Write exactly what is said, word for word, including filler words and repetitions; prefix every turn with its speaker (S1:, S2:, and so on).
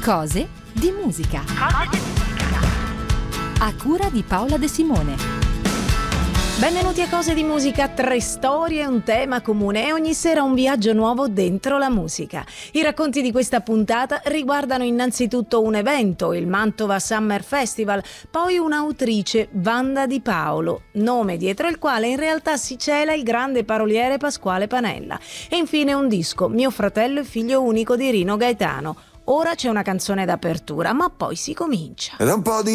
S1: Cose di musica. Cose di musica. A cura di Paola De Simone.
S2: Benvenuti a Cose di musica, tre storie, un tema comune e ogni sera un viaggio nuovo dentro la musica. I racconti di questa puntata riguardano innanzitutto un evento, il Mantova Summer Festival, poi un'autrice, Wanda Di Paolo, nome dietro il quale in realtà si cela il grande paroliere Pasquale Panella, e infine un disco, Mio fratello e figlio unico di Rino Gaetano. Ora c'è una canzone d'apertura, ma poi si comincia.
S3: Ed è un po' di